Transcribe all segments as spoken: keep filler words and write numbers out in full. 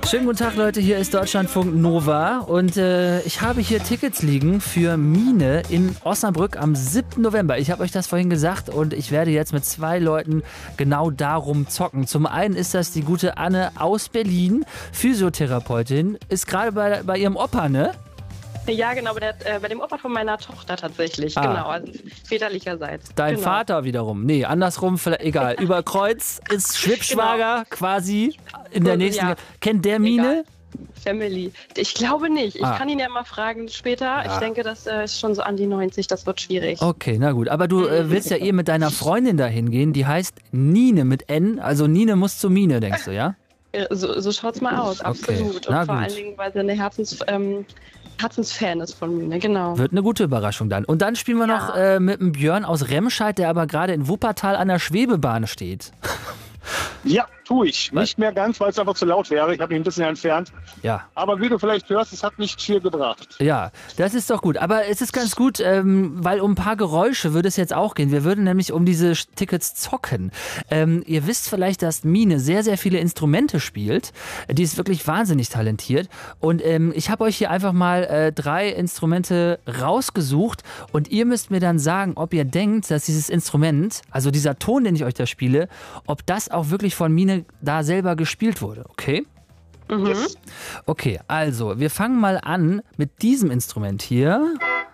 Schönen guten Tag, Leute, hier ist Deutschlandfunk Nova und äh, ich habe hier Tickets liegen für Mine in Osnabrück am siebten November. Ich habe euch das vorhin gesagt und ich werde jetzt mit zwei Leuten genau darum zocken. Zum einen ist das die gute Anne aus Berlin, Physiotherapeutin, ist gerade bei, bei ihrem Opa, ne? Ja, genau, bei, der, äh, bei dem Opa von meiner Tochter tatsächlich, Ah. genau, also väterlicherseits. Dein genau. Vater wiederum, nee, andersrum, vielleicht, egal, über Kreuz ist Schwippschwager Genau. quasi in der nächsten, Ja. kennt der Mine? Egal. Family. Ich glaube nicht. Ich Ah. kann ihn ja mal fragen später. Ja. Ich denke, das äh, ist schon so an die neunzig, das wird schwierig. Okay, na gut. Aber du äh, willst ja eh mit deiner Freundin dahin gehen, die heißt Nine mit N. Also Nine muss zu Mine, denkst du, ja? Äh, So, so schaut's mal aus, absolut. na Und vor gut. allen Dingen, weil sie eine Herzens, ähm, Herzensfan ist von mir, ne? Genau. Wird eine gute Überraschung dann. Und dann spielen wir Ja. noch äh, mit dem Björn aus Remscheid, der aber gerade in Wuppertal an der Schwebebahn steht. Ja, tue ich. Nicht mehr ganz, weil es einfach zu laut wäre. Ich habe mich ein bisschen entfernt. Ja. Aber wie du vielleicht hörst, es hat nicht viel gebracht. Ja, das ist doch gut. Aber es ist ganz gut, ähm, weil um ein paar Geräusche würde es jetzt auch gehen. Wir würden nämlich um diese Tickets zocken. Ähm, ihr wisst vielleicht, dass Mine sehr, sehr viele Instrumente spielt. Die ist wirklich wahnsinnig talentiert. Und ähm, ich habe euch hier einfach mal äh, drei Instrumente rausgesucht. Und ihr müsst mir dann sagen, ob ihr denkt, dass dieses Instrument, also dieser Ton, den ich euch da spiele, ob das auch wirklich von Mine da selber gespielt wurde. Okay? Mhm. Yes. Okay, also wir fangen mal an mit diesem Instrument hier.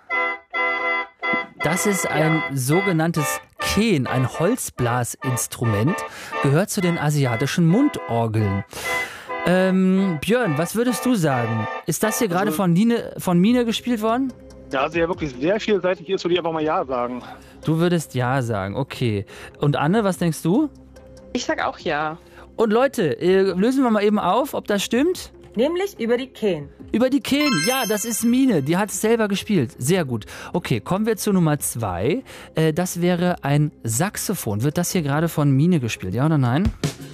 Das ist ein sogenanntes Khen, ein Holzblasinstrument, gehört zu den asiatischen Mundorgeln. Ähm, Björn, was würdest du sagen? Ist das hier gerade Also- von, Nine, von Mine gespielt worden? Da sie ja wirklich sehr vielseitig ist, würde ich einfach mal Ja sagen. Du würdest ja sagen, okay. Und Anne, was denkst du? Ich sag auch ja. Und Leute, äh, lösen wir mal eben auf, ob das stimmt? Nämlich über die Kehen. Über die Khen, ja, das ist Mine, die hat es selber gespielt. Sehr gut. Okay, kommen wir zu Nummer zwei. Äh, das wäre ein Saxophon. Wird das hier gerade von Mine gespielt, ja oder nein?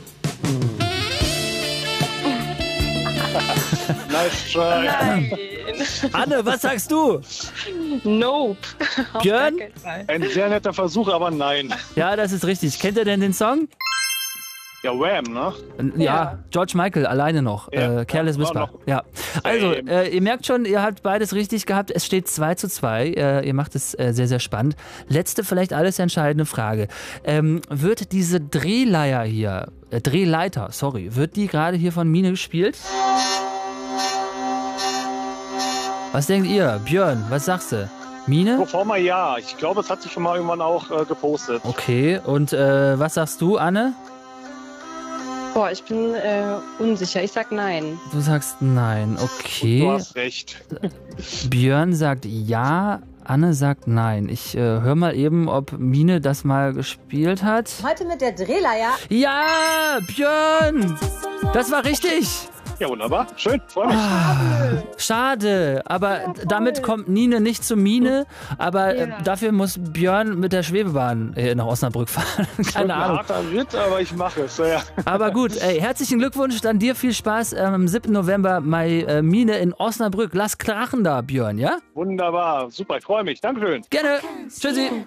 Nice try. Nein. Anne, was sagst du? Nope. Auf Björn? gar keinen Fall. Ein sehr netter Versuch, aber nein. Ja, das ist richtig. Kennt ihr denn den Song? Ja, Wham, ne? Ja, Ja. George Michael, alleine noch. Ja, äh, Careless ja, war Whisper. noch. Ja. Also, Same. äh, ihr merkt schon, ihr habt beides richtig gehabt. Es steht zwei zu zwei. Äh, ihr macht es äh, sehr, sehr spannend. Letzte, vielleicht alles entscheidende Frage. Ähm, wird diese Drehleier hier, äh, Drehleiter, sorry, wird die gerade hier von Mine gespielt? Was denkt ihr? Björn, was sagst du? Mine? Pro forma ja. Ich glaube, es hat sich schon mal irgendwann auch äh, gepostet. Okay, und äh, was sagst du, Anne? Boah, ich bin äh, unsicher. Ich sag nein. Du sagst nein, Du okay. hast recht. Björn sagt ja, Anne sagt nein. Ich äh, höre mal eben, ob Mine das mal gespielt hat. Heute mit der Drehleier. Ja, Björn! Das war richtig! Ja, wunderbar. Schön. Freue mich. Schade, aber damit kommt Nine nicht zu Mine, aber äh, Ja. dafür muss Björn mit der Schwebebahn äh, nach Osnabrück fahren. Keine Ein Ahnung. harter Ritt, aber ich mache es. Ja. Aber gut, ey, herzlichen Glückwunsch, dann dir viel Spaß ähm, am siebten November bei äh, Mine in Osnabrück. Lass krachen da, Björn, ja? Wunderbar. Super. Ich freue mich. Dankeschön. Gerne. Tschüssi.